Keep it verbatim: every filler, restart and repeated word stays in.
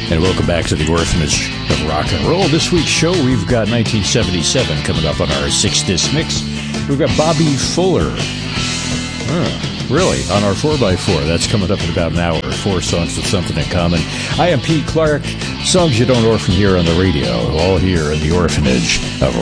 And welcome back to the Orphanage of Rock and Roll. This week's show, we've got nineteen seventy-seven coming up on our six-disc mix. We've got Bobby Fuller. Huh, really? On our four by four. That's coming up in about an hour. Four songs with something in common. I am Pete Clark. Songs you don't orphan here on the radio. All here in the Orphanage of